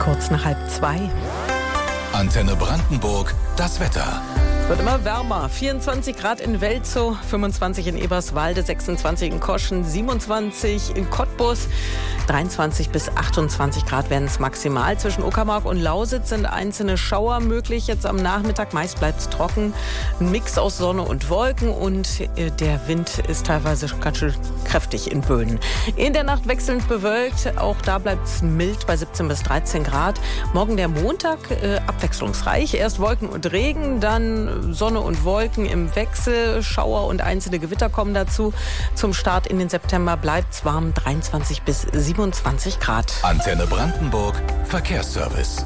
Kurz nach 1:30. Antenne Brandenburg, das Wetter. Wird immer wärmer. 24 Grad in Welzow, 25 in Eberswalde, 26 in Koschen, 27 in Cottbus, 23 bis 28 Grad werden es maximal. Zwischen Uckermark und Lausitz sind einzelne Schauer möglich. Jetzt am Nachmittag meist bleibt es trocken. Ein Mix aus Sonne und Wolken und der Wind ist teilweise ganz schön kräftig in Böen. In der Nacht wechselnd bewölkt. Auch da bleibt es mild bei 17 bis 13 Grad. Morgen der Montag abwechslungsreich. Erst Wolken und Regen, dann Sonne und Wolken im Wechsel, Schauer und einzelne Gewitter kommen dazu. Zum Start in den September bleibt es warm, 23 bis 27 Grad. Antenne Brandenburg, Verkehrsservice.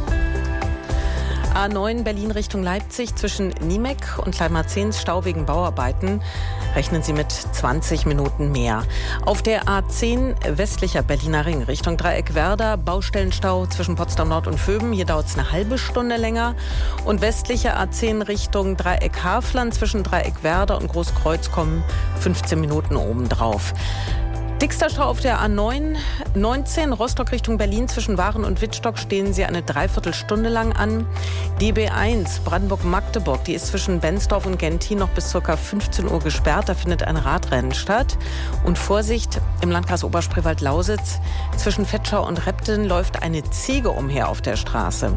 A9 Berlin Richtung Leipzig zwischen Niemek und Kleinmarzens Stau wegen Bauarbeiten. Rechnen Sie mit 20 Minuten mehr. Auf der A10 westlicher Berliner Ring Richtung Dreieck Werder Baustellenstau zwischen Potsdam Nord und Vöben. Hier dauert es eine halbe Stunde länger. Und westlicher A10 Richtung Dreieck Hafland zwischen Dreieck Werder und Großkreuz kommen 15 Minuten obendrauf. Dickster Stau auf der A9, 19 Rostock Richtung Berlin zwischen Waren und Wittstock stehen Sie eine Dreiviertelstunde lang an. Die B1 Brandenburg-Magdeburg, die ist zwischen Benzdorf und Gentin noch bis ca. 15 Uhr gesperrt. Da findet ein Radrennen statt. Und Vorsicht, im Landkreis Oberspreewald-Lausitz zwischen Vetschau und Repten läuft eine Ziege umher auf der Straße.